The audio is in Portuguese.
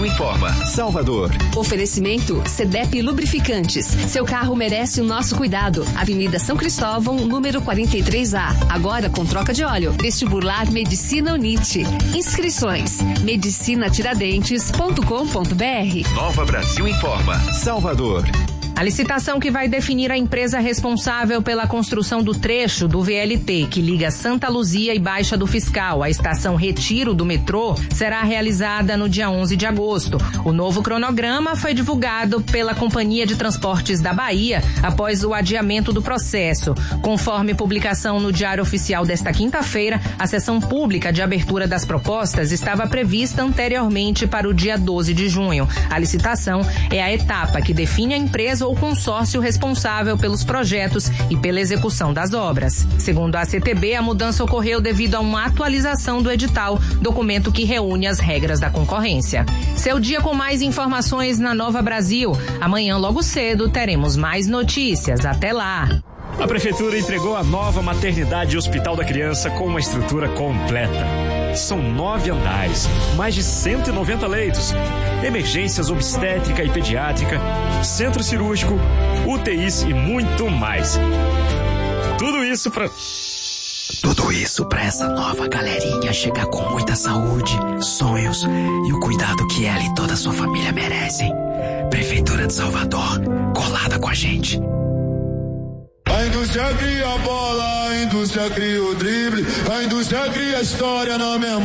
Brasil Informa. Salvador. Oferecimento CDEP Lubrificantes. Seu carro merece o nosso cuidado. Avenida São Cristóvão, número 43A. Agora com troca de óleo. Vestibular Medicina Unite. Inscrições: medicinatiradentes.com.br. Nova Brasil Informa. Salvador. A licitação que vai definir a empresa responsável pela construção do trecho do VLT que liga Santa Luzia e Baixa do Fiscal à estação Retiro do metrô será realizada no dia 11 de agosto. O novo cronograma foi divulgado pela Companhia de Transportes da Bahia após o adiamento do processo. Conforme publicação no Diário Oficial desta quinta-feira, a sessão pública de abertura das propostas estava prevista anteriormente para o dia 12 de junho. A licitação é a etapa que define a empresa ou consórcio responsável pelos projetos e pela execução das obras. Segundo a CTB, a mudança ocorreu devido a uma atualização do edital, documento que reúne as regras da concorrência. Seu dia com mais informações na Nova Brasil. Amanhã, logo cedo, teremos mais notícias. Até lá! A Prefeitura entregou a nova maternidade e hospital da criança com uma estrutura completa. São 9 andares, mais de 190 leitos, emergências obstétrica e pediátrica, centro cirúrgico, UTIs e muito mais. Tudo isso para essa nova galerinha chegar com muita saúde, sonhos e o cuidado que ela e toda a sua família merecem. Prefeitura de Salvador, colada com a gente. A indústria cria a bola, a indústria cria o drible, a indústria cria a história na memória.